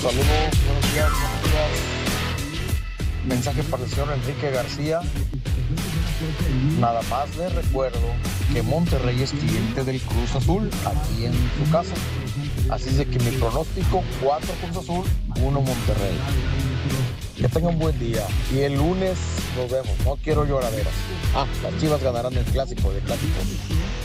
Saludos, buenos días, buenos días. Mensaje para el señor Enrique García. Nada más les recuerdo que Monterrey es cliente del Cruz Azul aquí en su casa. Así es de que mi pronóstico, 4 Cruz Azul, 1 Monterrey. Que tengan un buen día. Y el lunes nos vemos. No quiero lloraderas. Las Chivas ganarán el clásico de clásicos.